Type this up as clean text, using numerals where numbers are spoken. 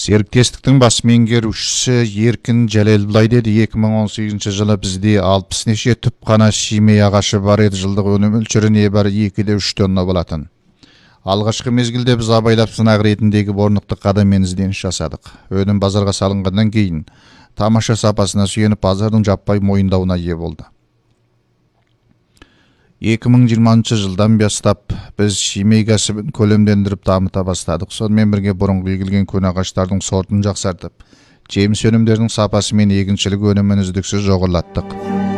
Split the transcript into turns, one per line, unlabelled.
Серіктестіктің бас меңгерушісі Еркін Жәлелбай деді, 2018 жылы бізде 60 неше түп қана шимей ағашы бар еді, жылдық өнім мөлшері небәрі 2-3 тонна болатын. Алғашқы мезгілде біз абайлап сынақ ретіндегі орнықты қадаммен ізденіс жасадық. Өнім базарға салынғаннан кейін тамаша сапасына сүйеніп базардың жаппай мойындауына ие болды. 2020 жылдан бастап біз шимей кәсібін көлемдендіріп дамыта бастадық. Сонымен бірге бұрынғы егілген көне ағаштардың сортын жақсартып, жеміс өнімдердің сапасы мен егіншілік өнімін үздіксіз жоғарылаттық.